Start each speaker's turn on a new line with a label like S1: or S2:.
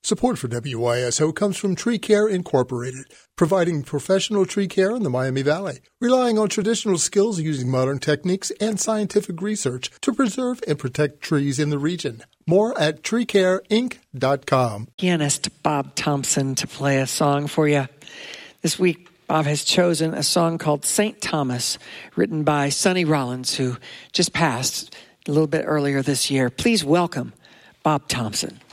S1: Support for WYSO comes from Tree Care Incorporated, providing professional tree care in the Miami Valley, relying on traditional skills using modern techniques and scientific research to preserve and protect trees in the region. More at treecareinc.com.
S2: Pianist Bob Thompson to play a song for you. This week, Bob has chosen a song called St. Thomas, written by Sonny Rollins, who just passed a little bit earlier this year. Please welcome Bob Thompson.